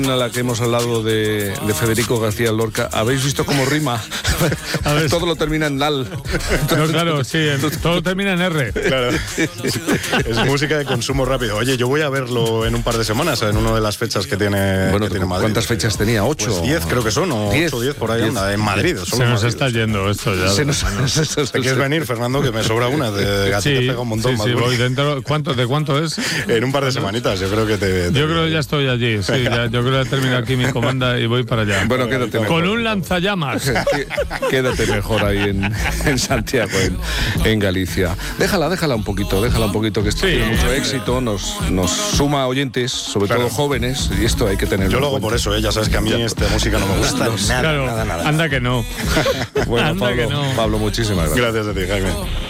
A la que hemos hablado de Federico García Lorca, ¿habéis visto cómo rima? A ver. Todo lo termina en lal. No, claro, sí, todo termina en R. Claro. Es música de consumo rápido. Oye, yo voy a verlo en un par de semanas, en una de las fechas que tiene, Bueno, que tiene Madrid. ¿cuántas fechas tenía? ¿8? Pues 10 creo que son, o 8 o 10 por ahí anda, en Madrid. Se nos está yendo esto ya. ¿Te quieres venir, Fernando? Que me sobra una. De Sí, te pega un montón. sí, voy dentro. ¿De cuánto es? En un par de semanitas, yo creo que Yo creo que ya estoy allí, sí, ya, yo creo que he terminado aquí mi comanda y voy para allá. Bueno, quédate mejor. Con un lanzallamas. Quédate mejor ahí en Santiago, en Galicia. Déjala un poquito, que esto tiene mucho éxito, nos suma oyentes, sobre todo jóvenes, y esto hay que tenerlo. Yo lo hago por eso, ya sabes que a mí esta música no me gusta Claro, nada. anda que no. Bueno, Anda Pablo, que no. Pablo, muchísimas gracias. Gracias a ti, Jaime.